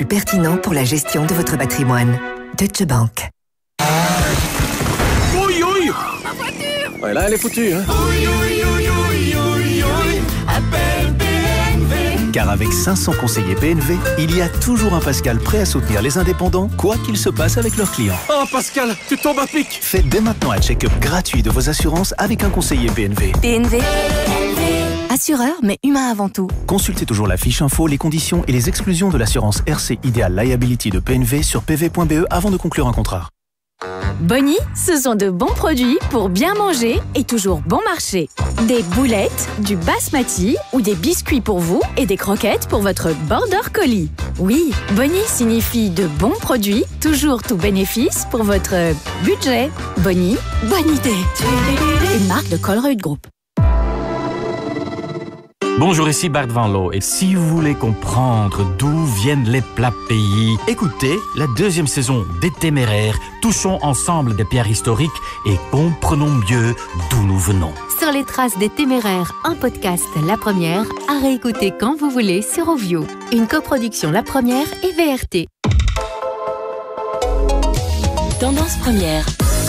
plus pertinent pour la gestion de votre patrimoine. Deutsche Bank. Oui, oui. Ma voiture. Ouais, là, elle est foutue, hein. Oui, oui, oui, oui, oui, oui. Appelle PNV. Car avec 500 conseillers PNV, il y a toujours un Pascal prêt à soutenir les indépendants, quoi qu'il se passe avec leurs clients. Oh, Pascal, tu tombes à pic. Faites dès maintenant un check-up gratuit de vos assurances avec un conseiller PNV. PNV. Assureur, mais humain avant tout. Consultez toujours la fiche info, les conditions et les exclusions de l'assurance RC Ideal Liability de PNV sur pv.be avant de conclure un contrat. Bonnie, ce sont de bons produits pour bien manger et toujours bon marché. Des boulettes, du basmati ou des biscuits pour vous et des croquettes pour votre border collie. Oui, Bonnie signifie de bons produits, toujours tout bénéfice pour votre budget. Bonnie, bonne idée. Une marque de Colruyt Group. Bonjour, ici Bart Van Loo. Et si vous voulez comprendre d'où viennent les plats pays, écoutez la deuxième saison des Téméraires. Touchons ensemble des pierres historiques et comprenons mieux d'où nous venons. Sur les traces des Téméraires, un podcast La Première, à réécouter quand vous voulez sur Ovio. Une coproduction La Première et VRT. Tendance première.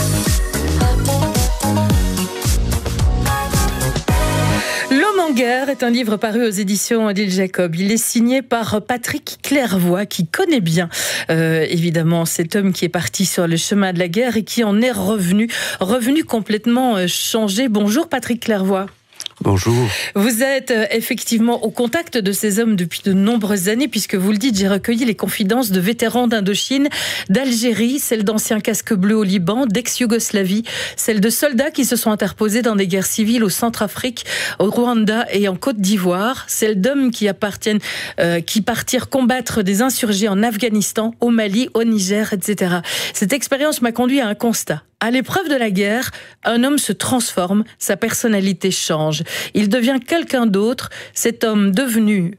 L'homme en guerre est un livre paru aux éditions Odile Jacob. Il est signé par Patrick Clairvoy, qui connaît bien évidemment cet homme qui est parti sur le chemin de la guerre et qui en est revenu complètement changé. Bonjour Patrick Clairvoy. Bonjour. Vous êtes effectivement au contact de ces hommes depuis de nombreuses années, puisque vous le dites, j'ai recueilli les confidences de vétérans d'Indochine, d'Algérie, celles d'anciens casques bleus au Liban, d'ex-Yougoslavie, celles de soldats qui se sont interposés dans des guerres civiles au Centrafrique, au Rwanda et en Côte d'Ivoire, celles d'hommes qui partirent combattre des insurgés en Afghanistan, au Mali, au Niger, etc. Cette expérience m'a conduit à un constat. À l'épreuve de la guerre, un homme se transforme, sa personnalité change. Il devient quelqu'un d'autre. Cet homme devenu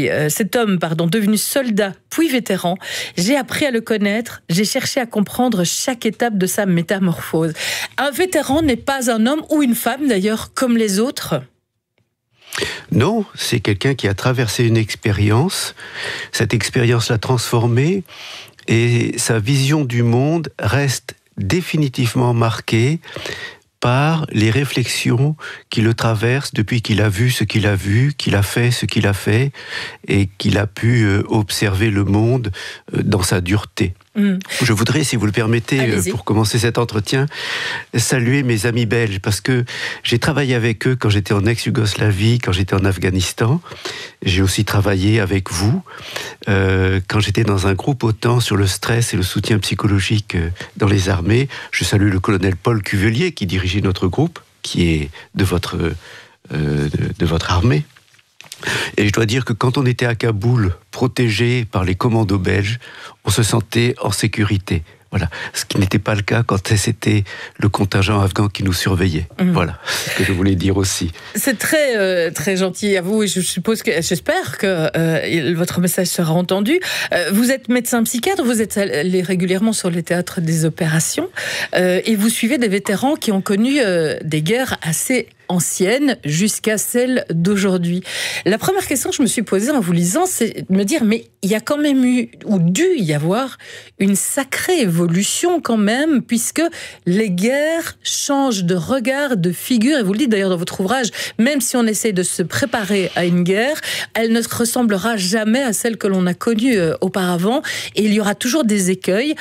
soldat puis vétéran. J'ai appris à le connaître. J'ai cherché à comprendre chaque étape de sa métamorphose. Un vétéran n'est pas un homme ou une femme d'ailleurs comme les autres. Non, c'est quelqu'un qui a traversé une expérience. Cette expérience l'a transformé et sa vision du monde reste définitivement marqué par les réflexions qui le traversent depuis qu'il a vu ce qu'il a vu, qu'il a fait ce qu'il a fait et qu'il a pu observer le monde dans sa dureté. Je voudrais, si vous le permettez, pour commencer cet entretien, saluer mes amis belges, parce que j'ai travaillé avec eux quand j'étais en ex-Yougoslavie, quand j'étais en Afghanistan. J'ai aussi travaillé avec vous quand j'étais dans un groupe OTAN sur le stress et le soutien psychologique dans les armées. Je salue le colonel Paul Cuvelier qui dirigeait notre groupe, qui est de votre armée. Et je dois dire que quand on était à Kaboul, protégé par les commandos belges, on se sentait en sécurité. Voilà. Ce qui n'était pas le cas quand c'était le contingent afghan qui nous surveillait. Voilà ce que je voulais dire aussi. C'est très, très gentil à vous et j'espère que votre message sera entendu. Vous êtes médecin psychiatre, vous êtes allé régulièrement sur les théâtres des opérations et vous suivez des vétérans qui ont connu des guerres assez anciennes jusqu'à celle d'aujourd'hui. La première question que je me suis posée en vous lisant, c'est de me dire, mais il y a quand même eu, ou dû y avoir, une sacrée évolution quand même, puisque les guerres changent de regard, de figure, et vous le dites d'ailleurs dans votre ouvrage, même si on essaie de se préparer à une guerre, elle ne ressemblera jamais à celle que l'on a connue auparavant, et il y aura toujours des écueils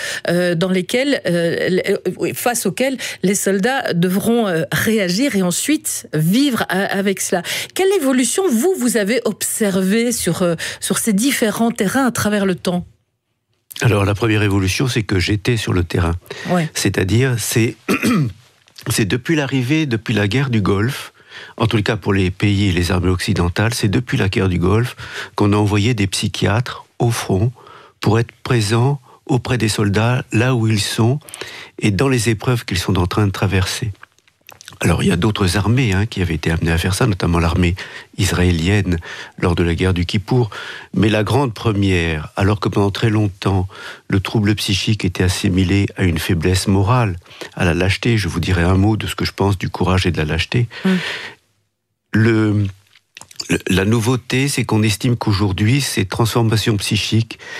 face auxquels les soldats devront réagir et ensuite vivre avec cela. Quelle évolution vous avez observée sur ces différents terrains à travers le temps ? Alors la première évolution, c'est que j'étais sur le terrain. Ouais. C'est-à-dire, c'est depuis la guerre du Golfe, en tout cas pour les pays et les armées occidentales, c'est depuis la guerre du Golfe qu'on a envoyé des psychiatres au front pour être présents auprès des soldats, là où ils sont, et dans les épreuves qu'ils sont en train de traverser. Alors, il y a d'autres armées qui avaient été amenées à faire ça, notamment l'armée israélienne lors de la guerre du Kippour. Mais la grande première, alors que pendant très longtemps, le trouble psychique était assimilé à une faiblesse morale, à la lâcheté, je vous dirai un mot de ce que je pense du courage et de la lâcheté. La nouveauté, c'est qu'on estime qu'aujourd'hui, ces transformations psychiques